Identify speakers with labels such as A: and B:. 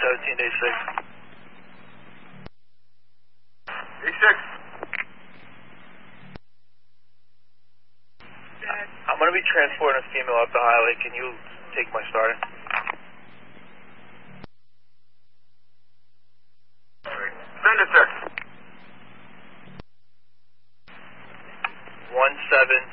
A: 17 day 6.
B: Day 6.
A: I'm going to be transporting a female up the highway. Can you take my starter?
B: Send it, sir.
A: 17